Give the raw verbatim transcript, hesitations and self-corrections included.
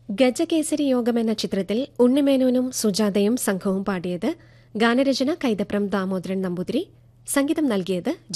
ഗജകേസരി യോഗം എന്ന ചിത്രത്തിൽ ഉണ്ണിമേനോനും സുജാതയും സംഘവും പാടിയത് ഗാനരചന കൈതപ്രം ദാമോദരൻ നമ്പൂതിരി, സംഗീതം നൽകിയത്